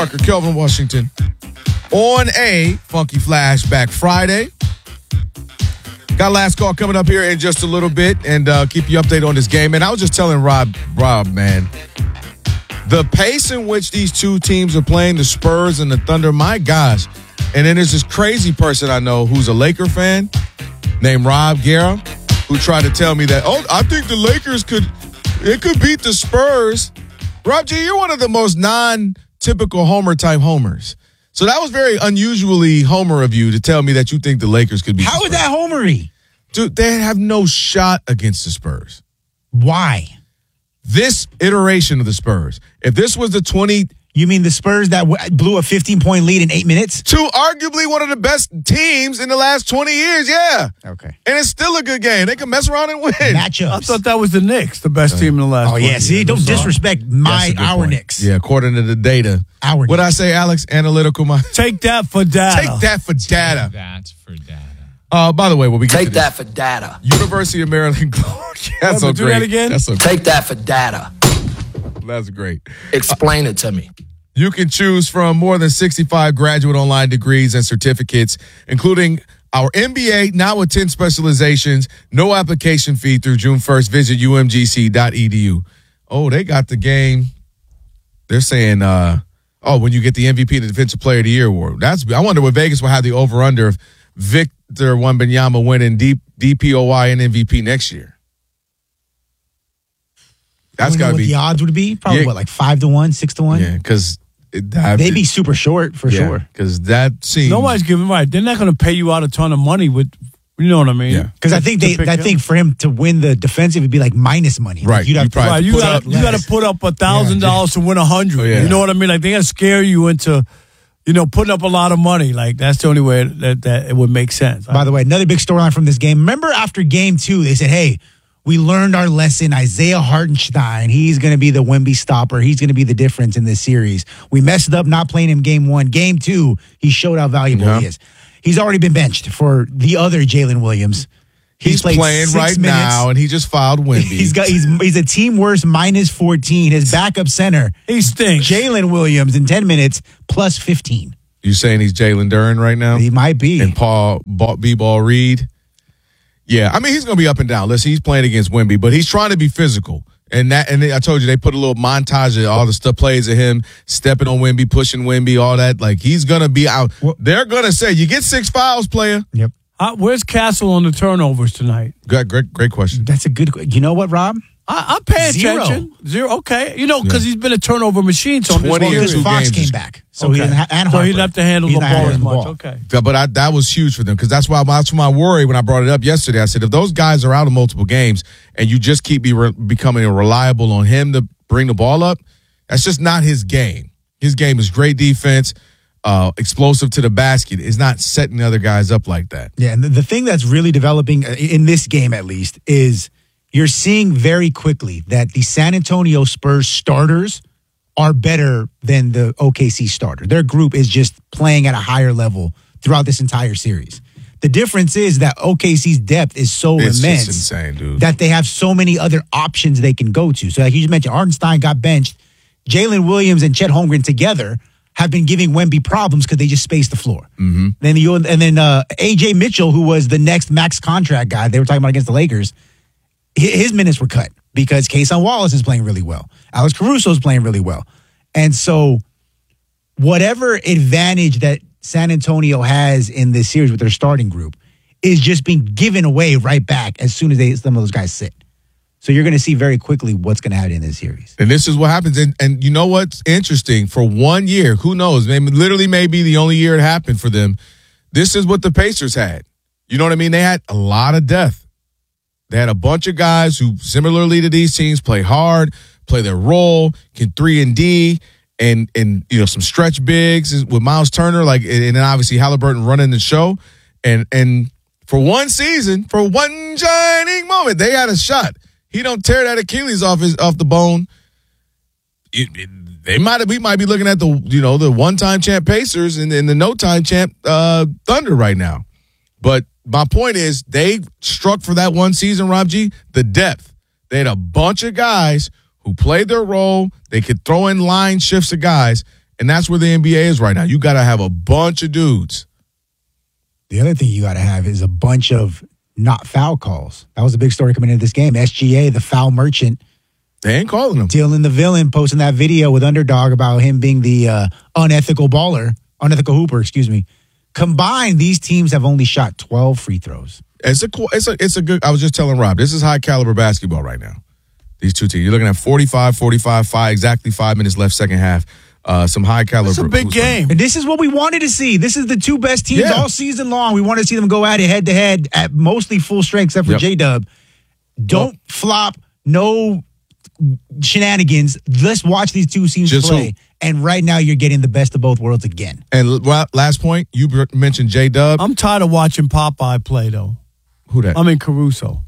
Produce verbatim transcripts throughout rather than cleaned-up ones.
Parker, Kelvin Washington on a Funky Flashback Friday. Got last call coming up here in just a little bit and uh, keep you updated on this game. And I was just telling Rob, Rob, man, the pace in which these two teams are playing, the Spurs and the Thunder, my gosh. And then there's this crazy person I know who's a Laker fan named Rob Guerra, who tried to tell me that, oh, I think the Lakers could, it could beat the Spurs. Rob G, you're one of the most non-typical Homer-type homers. So that was very unusually Homer of you to tell me that you think the Lakers could beat How the is Spurs. that Homery? Dude, they have no shot against the Spurs. Why? This iteration of the Spurs, if this was the twenty... You mean the Spurs that w- blew a fifteen-point lead in eight minutes? To arguably one of the best teams in the last twenty years, yeah. Okay. And it's still a good game. They can mess around and win. Matchups. I thought that was the Knicks, the best team in the last Oh, yeah. twenty See, years. don't disrespect my, our point. Knicks. Yeah, according to the data. Our What'd I Knicks. say, Alex? Analytical mind. Take that for data. Take that for data. That's for data. Uh, by the way, when we get Take to that this, for data. University of Maryland. That's so but do great. that again? That's so Take that for data. That's great. Explain it to me. You can choose from more than sixty-five graduate online degrees and certificates, including our M B A, now with ten specializations, no application fee through June first. Visit U M G C dot E D U. Oh, they got the game. They're saying, uh, oh, when you get the M V P, the Defensive Player of the Year award. That's. I wonder what Vegas will have the over-under of Victor Wembanyama winning D P O Y and M V P next year. That's got to what be. the odds would be? Probably, Yeah. what, like five to one, six to one? Yeah, because They'd be super short for yeah, sure. Because that seems. Nobody's giving right. They're not going to pay you out a ton of money with, you know what I mean? Yeah. Because I think To they, pick I up. think for him to win the defensive, it'd be like minus money. Like Right. you'd have You to, probably- Right, you Put got up to you got less. to put up a thousand dollars to win a hundred. Oh, yeah. You know what I mean? Like they got to scare you into, you know, putting up a lot of money. Like that's the only way that, that it would make sense. By the way, another big storyline from this game. Remember after game two, they said, hey, we learned our lesson. Isaiah Hartenstein, he's going to be the Wemby stopper. He's going to be the difference in this series. We messed up not playing him game one. Game two, he showed how valuable Yeah. he is. He's already been benched for the other Jalen Williams. He's played playing six right minutes. now, and he just filed Wemby. He's got he's he's a team worst minus fourteen. His backup center, he stinks. Jalen Williams, in ten minutes plus fifteen. You saying he's Jalen Duren right now? He might be. And Paul B-Ball Reed? Yeah, I mean, he's going to be up and down. Listen, he's playing against Wemby, but he's trying to be physical. And that, and I told you, they put a little montage of all the stuff plays of him stepping on Wemby, pushing Wemby, all that. Like, he's going to be out. Well- They're going to say, you get six fouls, player. Yep. Uh, where's Castle on the turnovers tonight? Good, great, great question. That's a good. You know what, Rob? I, I'm paying Zero. attention. Zero. Okay. You know, because he's been a turnover machine. So I'm just twenty wondering- years. Because two Fox games came is- back, so Okay. he didn't ha- and So he Harper. didn't have to handle He's the not ball handling as the much. ball. Okay. Yeah, But I, that was huge for them because that's why that's my worry when I brought it up yesterday. I said, if those guys are out of multiple games and you just keep be re- becoming reliable on him to bring the ball up, that's just not his game. His game is great defense, uh, explosive to the basket. Is not setting the other guys up like that. Yeah, and the, the thing that's really developing uh, in this game, at least, is you're seeing very quickly that the San Antonio Spurs starters are better than the O K C starter. Their group is just playing at a higher level throughout this entire series. The difference is that O K C's depth is so It's immense just insane, dude. that they have so many other options they can go to. So like you just mentioned, Hartenstein got benched. Jalen Williams and Chet Holmgren together have been giving Wemby problems because they just space the floor. Mm-hmm. Then you and then uh, A J Mitchell, who was the next max contract guy they were talking about against the Lakers, hi- his minutes were cut because Kason Wallace is playing really well. Alex Caruso is playing really well. And so whatever advantage that San Antonio has in this series with their starting group is just being given away right back as soon as they, some of those guys sit. So you're going to see very quickly what's going to happen in this series. And this is what happens. And, and you know what's interesting? For one year, who knows? Maybe literally may be the only year it happened for them. This is what the Pacers had. You know what I mean? They had a lot of depth. They had a bunch of guys who, similarly to these teams, play hard, play their role, can three and D, and and you know some stretch bigs with Miles Turner, like, and then obviously Halliburton running the show. And and for one season, for one shining moment, they had a shot. He don't tear that Achilles off his off the bone. It, it, they might have, we might be looking at the you know the one time champ Pacers and, and the no time champ uh, Thunder right now. But my point is, they struck for that one season, Rob G, the depth. They had a bunch of guys who played their role. They could throw in line shifts of guys, And that's where the N B A is right now. You got to have a bunch of dudes. The other thing you got to have is a bunch of not foul calls. That was a big story coming into this game. S G A, the foul merchant, They ain't calling them. Dylan the villain posting that video with Underdog about him being the uh, unethical baller, unethical hooper, excuse me. Combined, these teams have only shot twelve free throws. It's a cool, it's a it's a good. I was just telling Rob, this is high caliber basketball right now. These two teams, you're looking at forty-five, forty-five, five, exactly five minutes left, second half. Uh, some high caliber. It's a big game. And this is what we wanted to see. This is the two best teams Yeah. all season long. We wanted to see them go at it head to head at mostly full strength, except for Yep. J-Dub. Don't Well- flop, no shenanigans. Let's watch these two teams Just play. hope. And right now, you're getting the best of both worlds again. And l- last point, you br- mentioned J Dub. I'm tired of watching Popeye play, though. Who that? I mean, Caruso.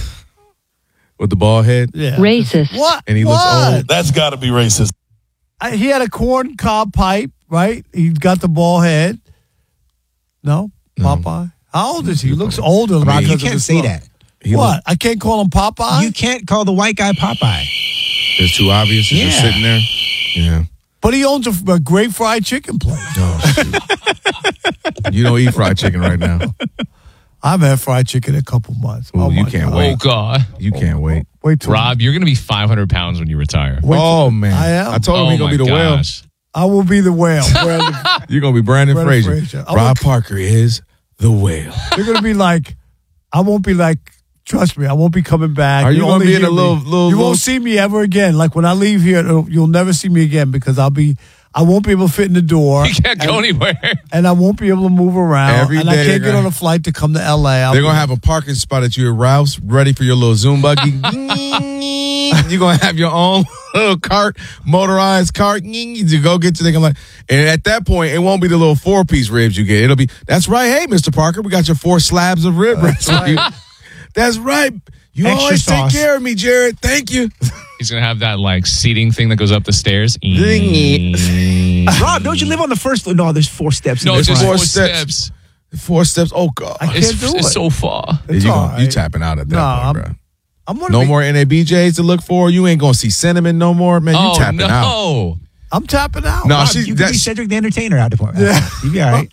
With the ball head. Yeah. Racist. What? And he looks What? old. That's got to be racist. I, he had a corn cob pipe, right? He got the ball head. No? No. Popeye? How old is he? He looks older. Rob, because you of can't his say look. that. He What? look- I can't call him Popeye? You can't call the white guy Popeye. It's too obvious. He's just Yeah. sitting there. Yeah. But he owns a, a great fried chicken place. Oh, shoot. You don't eat fried chicken right now. I've had fried chicken in a couple months. Ooh, oh, you my can't God. wait. Oh, God. You can't wait. Wait till Rob, you're going to be five hundred pounds when you retire. Wait Oh, man. I am? I told him oh, he's going to my be the whale. gosh. I will be the whale. Brandon. You're going to be Brandon, Brandon Fraser. Fraser. I Rob want- Parker is the whale. You're going to be like, I won't be like, trust me, I won't be coming back. Are you You'll gonna only be in hear a little- me. little- You little- won't see me ever again. Like when I leave here, it'll- you'll never see me again because I'll be, I won't be able to fit in the door. You can't go anywhere. And I won't be able to move around. Every and day I they're can't get gonna- on a flight to come to L A. I'll They're be- going to have a parking spot at you at Ralph's ready for your little Zoom buggy. You're going to have your own little cart, motorized cart. You go get to the, like, and at that point, it won't be the little four piece ribs you get. It'll be, that's right. Hey, Mister Parker, we got your four slabs of rib. That's right. That's right. You Extra always sauce. take care of me, Jared. Thank you. He's going to have that like seating thing that goes up the stairs. Rob, don't you live on the first floor? No, there's four steps. in No, the it's just front. four Four steps. steps. Four steps. Oh, God. I can't It's, do it's it. so far. It's you, all gonna, you right. tapping out at that No, point, I'm- bro. I'm gonna No be, more N A B Js to look for. You ain't going to see Cinnamon no more. Man, you Oh, tapping no. out. I'm tapping out. No, Rob, she, you could be that's, Cedric the Entertainer out the point. You'd be all right.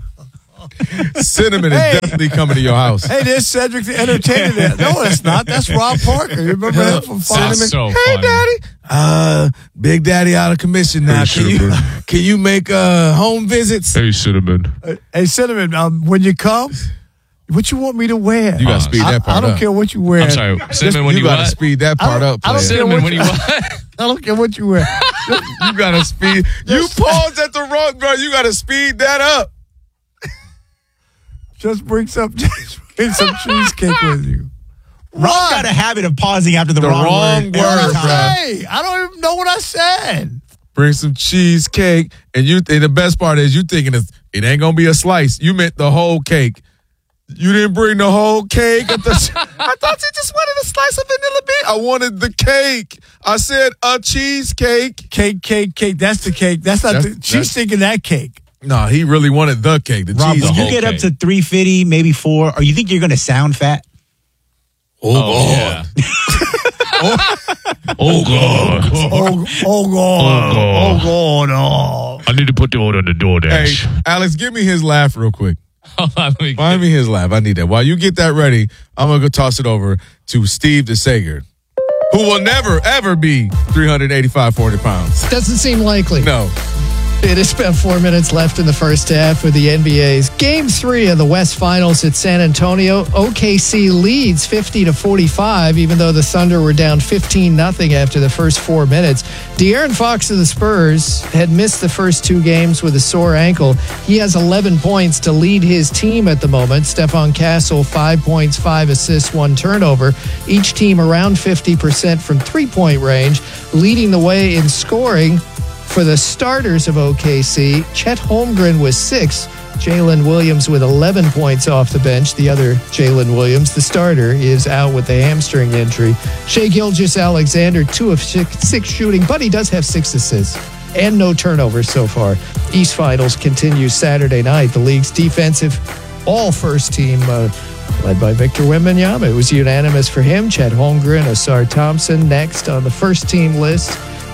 Cinnamon is Hey. definitely coming to your house. Hey, there's Cedric the Entertainer there. No, it's not. That's Rob Parker. You remember him from Fox? That's so Hey, funny. Daddy. Uh, Big Daddy out of commission now. Hey, Can you, Cinnamon. can you make uh home visits? Hey, Cinnamon. Hey, Cinnamon, um, when you come, what you want me to wear? You got to speed I, that part I don't up. care what you wear. I'm sorry. Cinnamon, when you you got to what? speed that I part don't- up. I don't player. care Cinnamon, what when you- you what? I don't care what you wear. You got to speed. You paused at the wrong, bro. You got to speed that up. Just bring some, just bring some cheesecake with you. Rob got a habit of pausing after the, The wrong, wrong word. word, every bro. time. Hey, I don't even know what I said. Bring some cheesecake, and you. And the best part is you thinking it's, it ain't gonna be a slice. You meant the whole cake. You didn't bring the whole cake. I thought, I thought you just wanted a slice of vanilla bean. I wanted the cake. I said a cheesecake. Cake, cake, cake. That's the cake. That's not. That's- the, she's that's- thinking that cake. No, he really wanted the cake. The Rob, cheese. when you whole get up cake. to three fifty, maybe four, or you think you're going to sound fat? Oh, Oh, yeah. oh, God. Oh, oh God. Oh God. Oh. I need to put the order on the Hey, DoorDash. Alex, give me his laugh real quick. Hold on, let me Find me his laugh. I need that. While you get that ready, I'm going to go toss it over to Steve DeSager, who will never, ever be three eighty-five, four hundred pounds. Doesn't seem likely. No. It is about four minutes left in the first half with the N B A's Game Three of the West Finals at San Antonio. O K C leads fifty to forty-five, even though the Thunder were down fifteen nothing after the first four minutes. De'Aaron Fox of the Spurs had missed the first two games with a sore ankle. He has eleven points to lead his team at the moment. Stephon Castle, five points, five assists, one turnover. Each team around fifty percent from three-point range, leading the way in scoring. For the starters of O K C, Chet Holmgren was six. Jalen Williams with eleven points off the bench. The other Jalen Williams, the starter, is out with a hamstring injury. Shai Gilgeous-Alexander, two of six, six shooting, but he does have six assists and no turnovers so far. East Finals continues Saturday night. The league's defensive all-first team uh, led by Victor Wembanyama. It was unanimous for him. Chet Holmgren, Asar Thompson next on the first team list.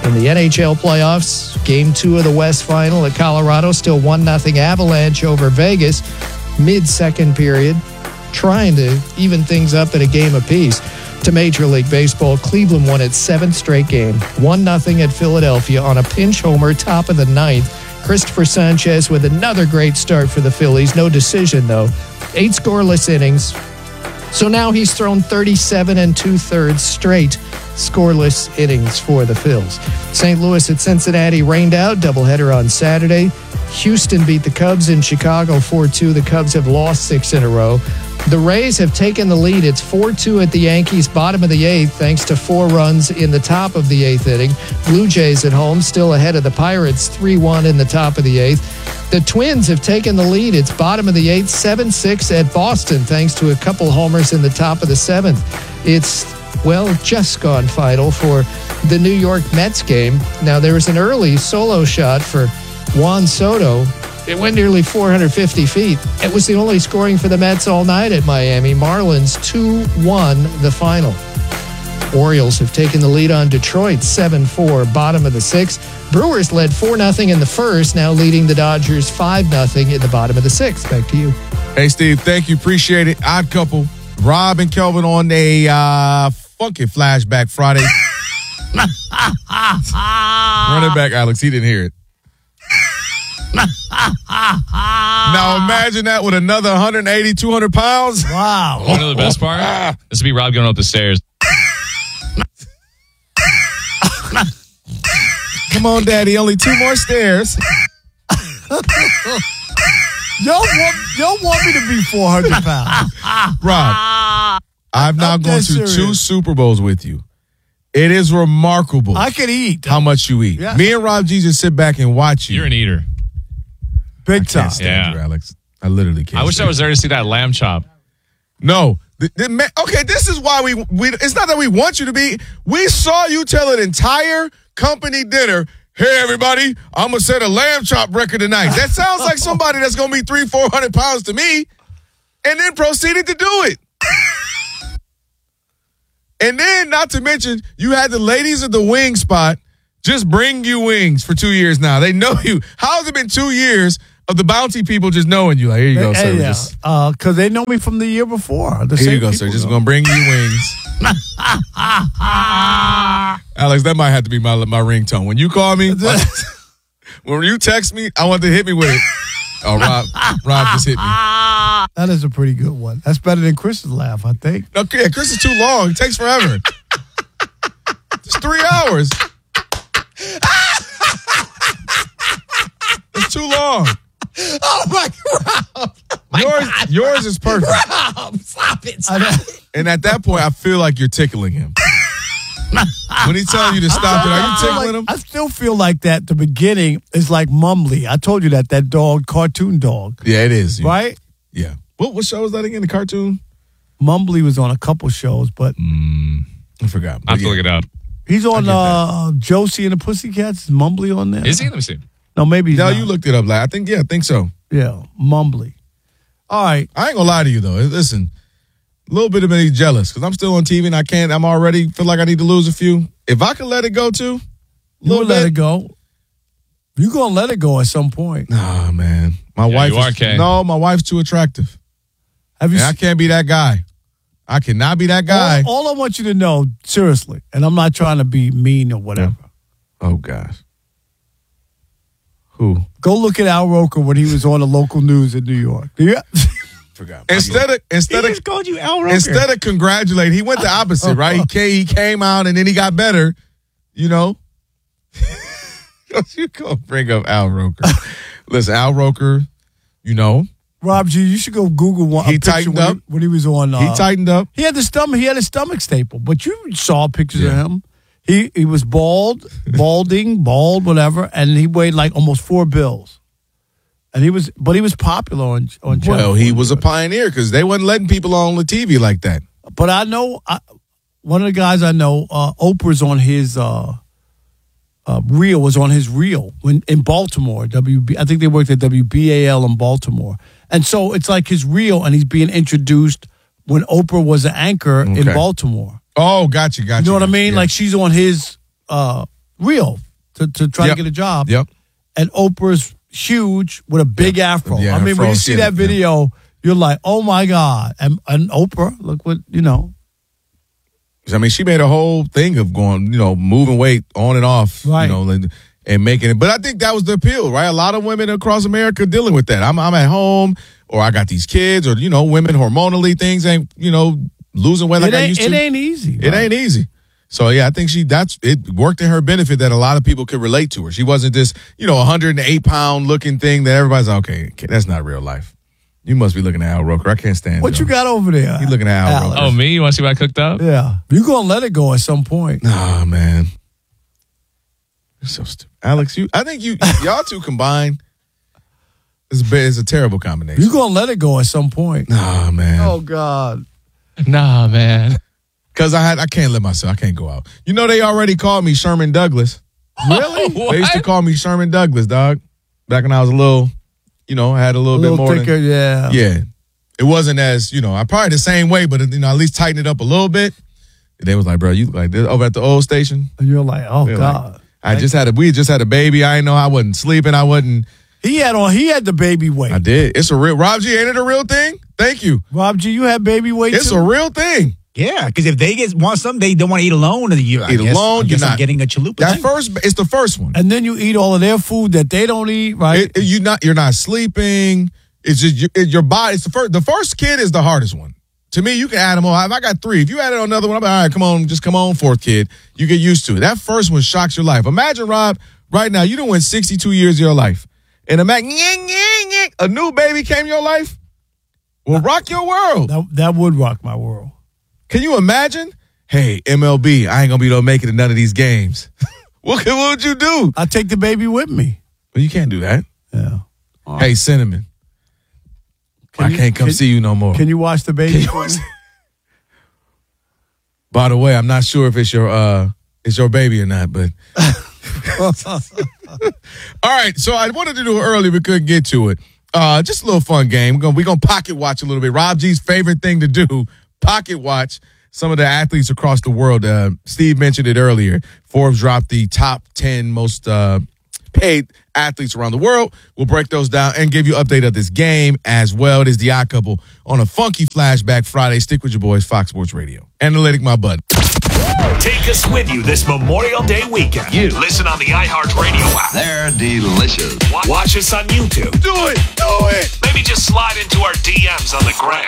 In the N H L playoffs, game two of the West Final at Colorado, still one nothing Avalanche over Vegas, mid-second period, trying to even things up at a game apiece. To Major League Baseball, Cleveland won its seventh straight game, one nothing at Philadelphia on a pinch homer, top of the ninth. Christopher Sanchez with another great start for the Phillies. No decision, though. Eight scoreless innings. So now he's thrown thirty-seven and two-thirds straight scoreless innings for the Phils. Saint Louis at Cincinnati rained out. Doubleheader on Saturday. Houston beat the Cubs in Chicago four two. The Cubs have lost six in a row. The Rays have taken the lead. It's four two at the Yankees, bottom of the eighth, thanks to four runs in the top of the eighth inning. Blue Jays at home, still ahead of the Pirates, three one in the top of the eighth. The Twins have taken the lead. It's bottom of the eighth, seven six at Boston, thanks to a couple homers in the top of the seventh. It's, well, just gone final for the New York Mets game. Now, there was an early solo shot for Juan Soto. It went nearly four hundred fifty feet. It was the only scoring for the Mets all night at Miami. Marlins two one the final. Orioles have taken the lead on Detroit seven four, bottom of the sixth. Brewers led four nothing in the first, now leading the Dodgers five nothing in the bottom of the sixth. Back to you. Hey, Steve, thank you. Appreciate it. Odd couple. Rob and Kelvin on a uh, funky flashback Friday. Run it back, Alex. He didn't hear it. Now imagine that with another one hundred eighty, two hundred pounds. Wow. You know the best part? This would be Rob going up the stairs. Come on, Daddy. Only two more stairs. Y'all want, y'all want me to be four hundred pounds. Rob, I've now I'm gone dead to serious. two Super Bowls with you. It is remarkable I can eat. how much you eat. Yeah. Me and Rob G just sit back and watch you. You're an eater. Big time. Can't stand Yeah. you, Alex. I literally can't. I wish I stand was there to see that lamb chop. No. The, the, ma- okay, this is why we, we, it's not that we want you to be. We saw you tell an entire company dinner, hey, everybody, I'm going to set a lamb chop record tonight. That sounds like somebody that's going to be three, four hundred pounds to me, and then proceeded to do it. And then, not to mention, you had the ladies at the wing spot just bring you wings for two years now. They know you. How has it been two years of the bounty people just knowing you? Like, here you go, sir. Hey, yeah. Just- Uh, cause they know me from the year before. The Here same you go, sir. people Just know. gonna bring you wings. Alex, that might have to be my my ringtone. When you call me, when you text me, I want to hit me with it. Oh, Rob, Rob just hit me. That is a pretty good one. That's better than Chris's laugh, I think. Okay, Chris is too long. It takes forever. It's three hours. It's too long. Oh, my God. yours, yours is perfect. Rob, stop it. Stop it. And at that point, I feel like you're tickling him. When he tells you to stop it, are you I feel tickling like- him? I still feel like that. The beginning is like Mumbly. I told you that that dog, cartoon dog, Yeah, it is. right? Yeah. What what show was that again? The cartoon? Mumbly was on a couple shows, but I forgot. I have to yeah. look it up. he's on get that. uh, Josie and the Pussycats. Is Mumbly on there? Is he? Let me see. No, maybe he's No, not. you looked it up. Like, I think, yeah, I think so. Yeah, Mumbly. All right. I ain't gonna lie to you though. Listen, a little bit of me jealous because I'm still on T V and I can't. I'm already feel like I need to lose a few. If I could let it go too, a You little will let bit. it go. You gonna let it go at some point. Nah, man. My Yeah, wife. you is, are, Kay. No, my wife's too attractive. Have you? And I seen, can't be that guy. I cannot be that guy. all, all I want you to know, seriously, and I'm not trying to be mean or whatever. Oh gosh. Who? Go look at Al Roker when he was on the local news in New York. Do you? Forgot. Instead of He instead of just called you Al Roker. instead of congratulate, he went the opposite, right? He came, he came out and then he got better, you know. You go bring up Al Roker. Listen, Al Roker, you know, Rob G, you should go Google one. a He picture tightened when up. He, when he was on. Uh, he tightened up. He had the stomach. He had his stomach staple, but you saw pictures Yeah. of him. He he was bald, balding, bald, whatever, and he weighed like almost four bills. And he was, but he was popular on on. Channel Well, he four. was a pioneer because they wasn't letting people on the T V like that. But I know I, one of the guys I know, uh, Oprah's on his uh, uh, reel was on his reel when in Baltimore. W B, I think they worked at W B A L in Baltimore, and so it's like his reel, and he's being introduced when Oprah was an anchor in Okay. Baltimore. Oh, gotcha, gotcha. You know what I gotcha, mean? yeah. Like she's on his uh, real to, to try Yep. to get a job. Yep. And Oprah's huge with a big afro. Yeah, I mean, afro, when you see yeah, that video, you're like, oh my God. And, and Oprah, look what, you know. I mean, she made a whole thing of going, you know, moving weight on and off, Right. you know, and, and making it. But I think that was the appeal, right? A lot of women across America dealing with that. I'm I'm at home, or I got these kids, or, you know, women hormonally, things ain't, you know, losing weight like It I ain't, used it to. ain't easy. It right? ain't easy. So, yeah, I think she, that's, it worked in her benefit that a lot of people could relate to her. She wasn't this, you know, one hundred eight pound looking thing that everybody's like, okay, okay, that's not real life. You must be looking at Al Roker. I can't stand What him. you got over there? You looking at Al Alex? Roker. Oh, me? You want to see what I cooked up? Yeah. You're going to let it go at some point. Nah, man. You're so stupid. Alex, you, I think you, y'all two combined is a, is a terrible combination. You're going to let it go at some point. Nah, man. Oh, God. Nah, man. Because I had, I can't let myself, I can't go out. You know, they already called me Sherman Douglas. Really? They used to call me Sherman Douglas, dog. Back when I was a little, you know, I had a little, A bit little more. thicker, than, yeah. Yeah. It wasn't as, you know, I probably the same way, but, you know, at least tighten it up a little bit. They was like, bro, you look like this over at the old station. And you're like, oh, They're God. like, I just had a, we just had a baby. I didn't know I wasn't sleeping. I wasn't, He had on. He had the baby weight. I did. It's a real, Rob G, ain't it a real thing? Thank you. Rob G, you had baby weight It's too? a real thing. Yeah, because if they get want something, they don't want to eat alone. And you I Eat guess, alone, I guess you're I'm not getting a chalupa. That thing. first, it's the first one. And then you eat all of their food that they don't eat, right? It, it- you not, you're not sleeping. It's just your, it, your body. It's the first. The first kid is the hardest one. To me, you can add them all. If I got three, if you added on another one, I'm like, all right, come on, just come on, fourth kid. You get used to it. That first one shocks your life. Imagine, Rob, right now, you done went sixty-two years of your life, and imagine a new baby came in your life. Will rock your world. that, that would rock my world. Can you imagine? Hey, M L B, I ain't gonna be able to make it in none of these games. what, what would you do? I take the baby with me. Well, you can't do that. Yeah. Hey, Cinnamon, Can I you- can't come can- see you no more. Can you watch the baby? Can you for watch- me? By the way, I'm not sure if it's your uh it's your baby or not, but all right. So I wanted to do it early, we couldn't get to it. Uh, just a little fun game. We're gonna we're gonna pocket watch a little bit. Rob G's favorite thing to do: pocket watch some of the athletes across the world. Uh, Steve mentioned it earlier. Forbes dropped the top ten most uh, paid athletes around the world. We'll break those down and give you an update of this game as well. It is the Odd Couple on a funky flashback Friday. Stick with your boys, Fox Sports Radio. Analytic, my bud. Take us with you this Memorial Day weekend. You listen on the iHeartRadio app. They're delicious. Wa- Watch us on YouTube. Do it, do it. Maybe just slide into our D Ms on the gram.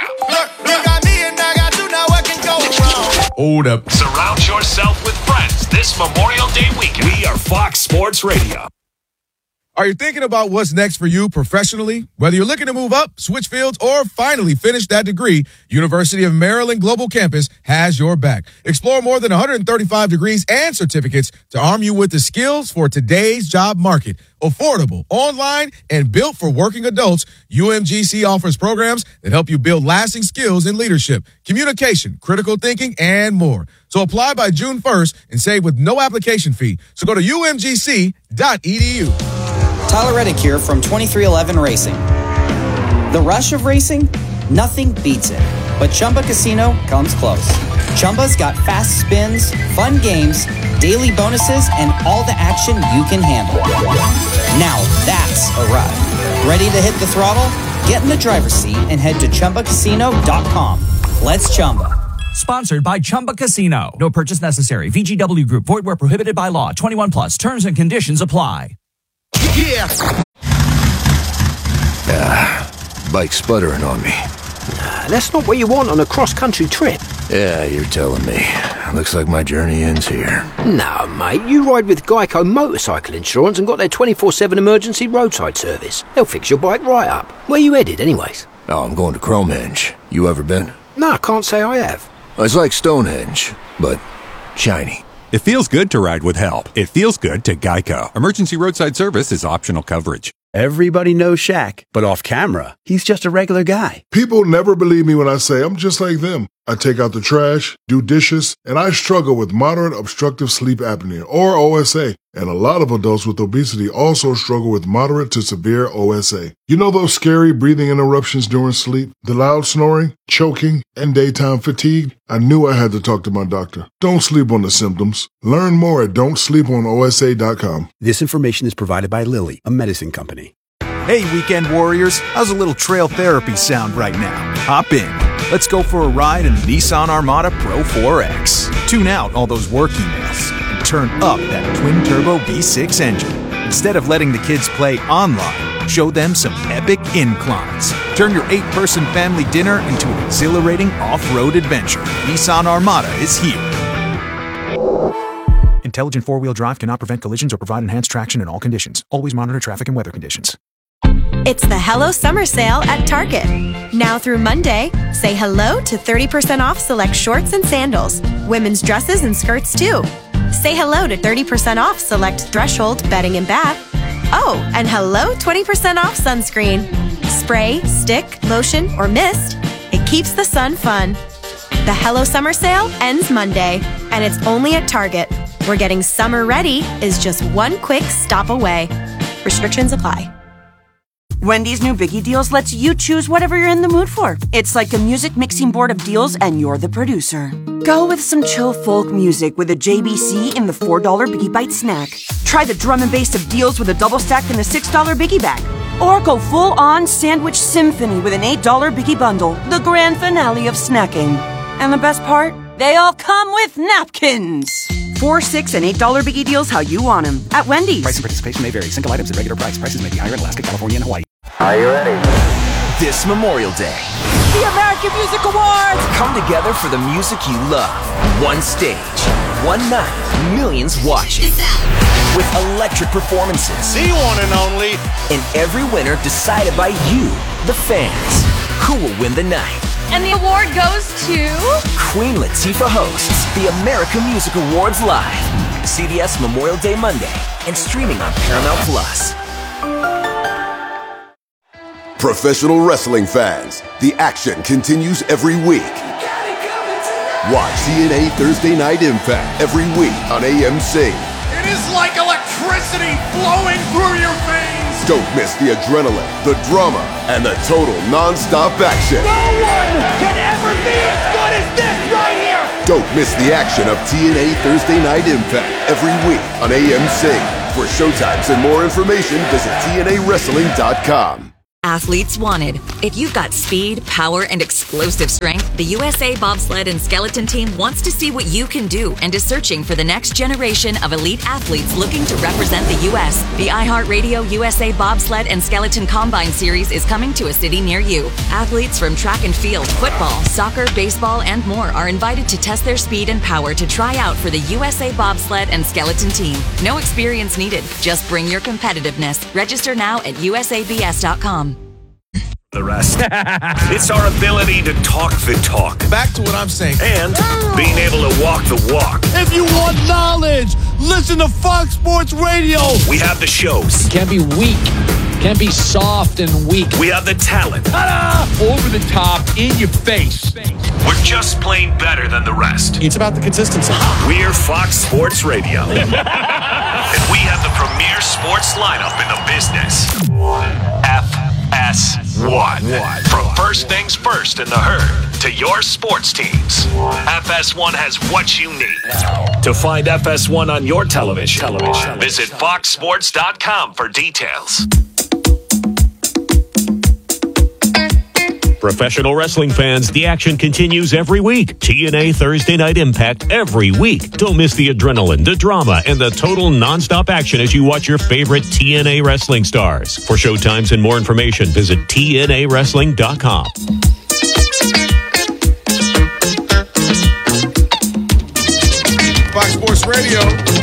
Hold up. Surround yourself with friends this Memorial Day weekend. We are Fox Sports Radio. Are you thinking about what's next for you professionally? Whether you're looking to move up, switch fields, or finally finish that degree, University of Maryland Global Campus has your back. Explore more than one hundred thirty-five degrees and certificates to arm you with the skills for today's job market. Affordable, online, and built for working adults, U M G C offers programs that help you build lasting skills in leadership, communication, critical thinking, and more. So apply by June first and save with no application fee. So go to U M G C dot E D U. Tyler Reddick here from twenty-three eleven Racing. The rush of racing? Nothing beats it. But Chumba Casino comes close. Chumba's got fast spins, fun games, daily bonuses, and all the action you can handle. Now that's a ride. Ready to hit the throttle? Get in the driver's seat and head to Chumba Casino dot com. Let's Chumba. Sponsored by Chumba Casino. No purchase necessary. V G W Group. Void where prohibited by law. twenty-one plus. Terms and conditions apply. Yeah. Ah, bike sputtering on me. Nah, that's not what you want on a cross-country trip. Yeah, you're telling me. Looks like my journey ends here. No, mate, you ride with Geico Motorcycle Insurance and got their twenty-four seven emergency roadside service. They'll fix your bike right up. Where you headed, anyways? Oh, I'm going to Cromenge. You ever been? No, I can't say I have. It's like Stonehenge, but shiny. It feels good to ride with help. It feels good to Geico. Emergency roadside service is optional coverage. Everybody knows Shaq, but off camera, he's just a regular guy. People never believe me when I say I'm just like them. I take out the trash, do dishes, and I struggle with moderate obstructive sleep apnea, or O S A. And a lot of adults with obesity also struggle with moderate to severe O S A. You know those scary breathing interruptions during sleep, the loud snoring, choking, and daytime fatigue? I knew I had to talk to my doctor. Don't sleep on the symptoms. Learn more at don't sleep on O S A dot com. This information is provided by Lilly, a medicine company. Hey, weekend warriors, how's a little trail therapy sound right now? Hop in. Let's go for a ride in the Nissan Armada Pro four X. Tune out all those work emails and turn up that twin-turbo V six engine. Instead of letting the kids play online, show them some epic inclines. Turn your eight-person family dinner into an exhilarating off-road adventure. Nissan Armada is here. Intelligent four-wheel drive cannot prevent collisions or provide enhanced traction in all conditions. Always monitor traffic and weather conditions. It's the Hello Summer Sale at Target. Now through Monday, say hello to thirty percent off select shorts and sandals, women's dresses and skirts too. Say hello to thirty percent off select Threshold bedding and bath. Oh, and hello twenty percent off sunscreen. Spray, stick, lotion, or mist, it keeps the sun fun. The Hello Summer Sale ends Monday, and it's only at Target, where getting summer ready is just one quick stop away. Restrictions apply. Wendy's new Biggie Deals lets you choose whatever you're in the mood for. It's like a music mixing board of deals, and you're the producer. Go with some chill folk music with a J B C in the four dollar Biggie Bite snack. Try the drum and bass of deals with a double stack in the six dollar Biggie Bag. Or go full-on sandwich symphony with an eight dollar Biggie Bundle, the grand finale of snacking. And the best part? They all come with napkins. Four, six, and eight dollar Biggie Deals how you want them at Wendy's. Price and participation may vary. Single items at regular price. Prices may be higher in Alaska, California, and Hawaii. Are you ready? This Memorial Day, The American Music Awards! come together for the music you love. One stage, one night, millions watching. With electric performances. The one and only. And every winner decided by you, the fans. Who will win the night? And the award goes to... Queen Latifah hosts the American Music Awards live. C B S Memorial Day Monday and streaming on Paramount Plus. Professional wrestling fans, the action continues every week. Watch T N A Thursday Night Impact every week on A M C. It is like electricity flowing through your veins. Don't miss the adrenaline, the drama, and the total non-stop action. No one can ever be as good as this right here. Don't miss the action of T N A Thursday Night Impact every week on A M C. For showtimes and more information, visit T N A wrestling dot com. Athletes wanted. If you've got speed, power, and explosive strength, the U S A Bobsled and Skeleton Team wants to see what you can do and is searching for the next generation of elite athletes looking to represent the U S. The iHeartRadio U S A Bobsled and Skeleton Combine Series is coming to a city near you. Athletes from track and field, football, soccer, baseball, and more are invited to test their speed and power to try out for the U S A Bobsled and Skeleton Team. No experience needed. Just bring your competitiveness. Register now at U S A B S dot com. The rest. It's our ability to talk the talk. Back to what I'm saying. And being able to walk the walk. If you want knowledge, listen to Fox Sports Radio. We have the shows. Can't be weak. Can't be soft and weak. We have the talent. Ta-da! Over the top, in your face. We're just plain better than the rest. It's about the consistency. We're Fox Sports Radio. And we have the premier sports lineup in the business. F S one. From first things first in the herd to your sports teams, F S one has what you need. To find F S one on your television, television. visit fox sports dot com for details. Professional wrestling fans, the action continues every week. T N A Thursday Night Impact every week. Don't miss the adrenaline, the drama, and the total nonstop action as you watch your favorite T N A wrestling stars. For showtimes and more information, visit T N A wrestling dot com. Fox Sports Radio.